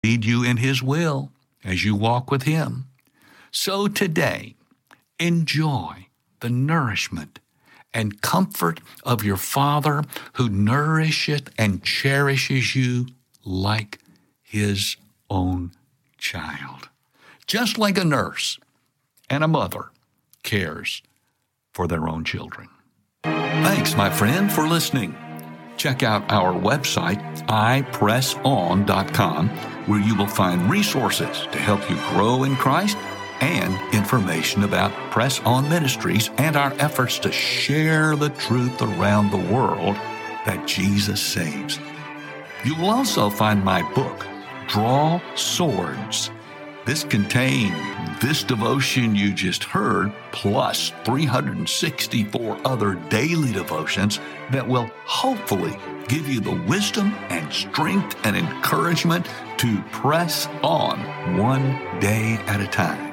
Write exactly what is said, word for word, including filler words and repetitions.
lead you in His will as you walk with Him. So today, enjoy the nourishment and comfort of your Father who nourishes and cherishes you like His own child. Just like a nurse and a mother cares for their own children. Thanks, my friend, for listening. Check out our website, i press on dot com, where you will find resources to help you grow in Christ and information about Press On Ministries and our efforts to share the truth around the world that Jesus saves. You will also find my book, Draw Swords. This contains this devotion you just heard, plus three hundred sixty-four other daily devotions that will hopefully give you the wisdom and strength and encouragement to press on one day at a time.